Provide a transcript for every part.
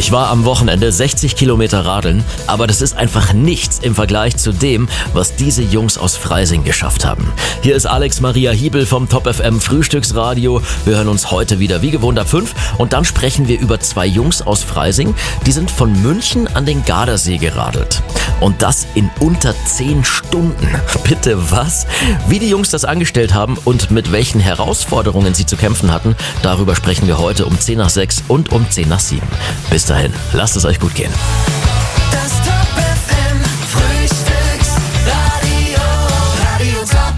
Ich war am Wochenende 60 Kilometer radeln, aber das ist einfach nichts im Vergleich zu dem, was diese Jungs aus Freising geschafft haben. Hier ist Alex Maria Hiebel vom Top FM Frühstücksradio. Wir hören uns heute wieder wie gewohnt ab 5 und dann sprechen wir über 2 Jungs aus Freising, die sind von München an den Gardasee geradelt. Und das in unter 10 Stunden. Bitte was? Wie die Jungs das angestellt haben und mit welchen Herausforderungen sie zu kämpfen hatten, darüber sprechen wir heute um 10 nach 6 und um 10 nach 7. Bis dahin, lasst es euch gut gehen. Das Top FM Frühstücksradio, Radio Top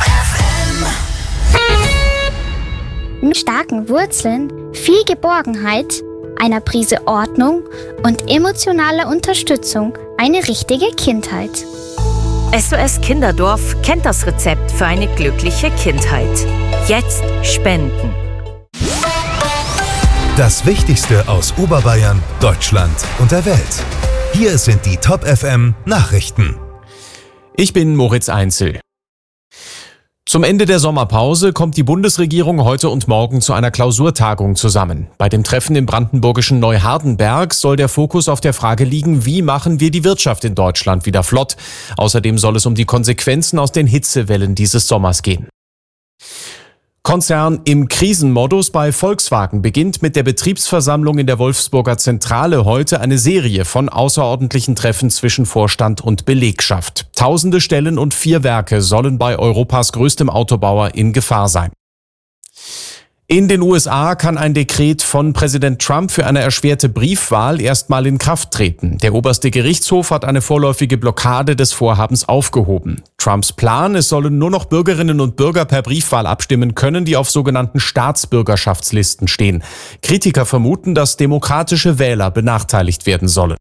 FM. Mit starken Wurzeln, viel Geborgenheit, einer Prise Ordnung und emotionaler Unterstützung eine richtige Kindheit. SOS Kinderdorf kennt das Rezept für eine glückliche Kindheit. Jetzt spenden. Das Wichtigste aus Oberbayern, Deutschland und der Welt. Hier sind die Top FM Nachrichten. Ich bin Moritz Einzel. Zum Ende der Sommerpause kommt die Bundesregierung heute und morgen zu einer Klausurtagung zusammen. Bei dem Treffen im brandenburgischen Neuhardenberg soll der Fokus auf der Frage liegen, wie machen wir die Wirtschaft in Deutschland wieder flott. Außerdem soll es um die Konsequenzen aus den Hitzewellen dieses Sommers gehen. Konzern im Krisenmodus bei Volkswagen beginnt mit der Betriebsversammlung in der Wolfsburger Zentrale heute eine Serie von außerordentlichen Treffen zwischen Vorstand und Belegschaft. Tausende Stellen und 4 Werke sollen bei Europas größtem Autobauer in Gefahr sein. In den USA kann ein Dekret von Präsident Trump für eine erschwerte Briefwahl erstmal in Kraft treten. Der oberste Gerichtshof hat eine vorläufige Blockade des Vorhabens aufgehoben. Trumps Plan, es sollen nur noch Bürgerinnen und Bürger per Briefwahl abstimmen können, die auf sogenannten Staatsbürgerschaftslisten stehen. Kritiker vermuten, dass demokratische Wähler benachteiligt werden sollen.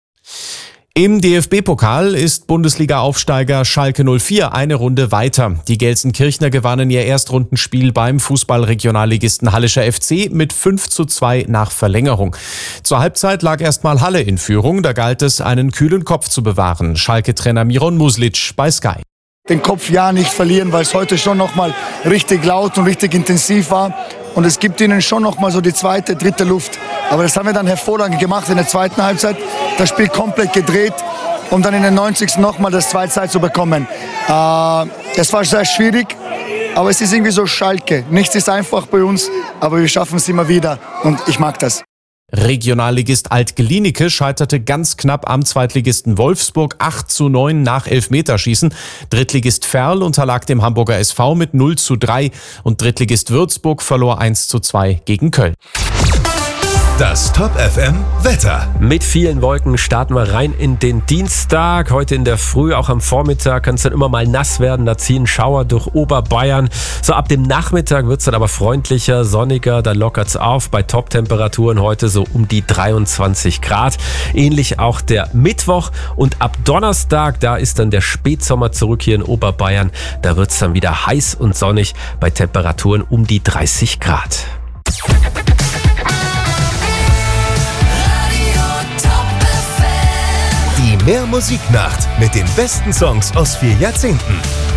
Im DFB-Pokal ist Bundesliga-Aufsteiger Schalke 04 eine Runde weiter. Die Gelsenkirchner gewannen ihr Erstrundenspiel beim Fußballregionalligisten Hallischer FC mit 5:2 nach Verlängerung. Zur Halbzeit lag erstmal Halle in Führung, da galt es, einen kühlen Kopf zu bewahren. Schalke-Trainer Miron Muslic bei Sky. Den Kopf ja nicht verlieren, weil es heute schon nochmal richtig laut und richtig intensiv war. Und es gibt ihnen schon nochmal so die zweite, dritte Luft. Aber das haben wir dann hervorragend gemacht in der zweiten Halbzeit. Das Spiel komplett gedreht, um dann in den 90. nochmal das 2:2 zu bekommen. Es war sehr schwierig, aber es ist irgendwie so Schalke. Nichts ist einfach bei uns, aber wir schaffen es immer wieder und ich mag das. Regionalligist Alt-Glienicke scheiterte ganz knapp am Zweitligisten Wolfsburg 8:9 nach Elfmeterschießen. Drittligist Verl unterlag dem Hamburger SV mit 0:3 und Drittligist Würzburg verlor 1:2 gegen Köln. Das Top FM Wetter. Mit vielen Wolken starten wir rein in den Dienstag. Heute in der Früh, auch am Vormittag, kann es dann immer mal nass werden. Da ziehen Schauer durch Oberbayern. So ab dem Nachmittag wird es dann aber freundlicher, sonniger. Da lockert es auf bei Top-Temperaturen heute so um die 23 Grad. Ähnlich auch der Mittwoch. Und ab Donnerstag, da ist dann der Spätsommer zurück hier in Oberbayern. Da wird es dann wieder heiß und sonnig bei Temperaturen um die 30 Grad. Die Mehr Musiknacht mit den besten Songs aus 4 Jahrzehnten.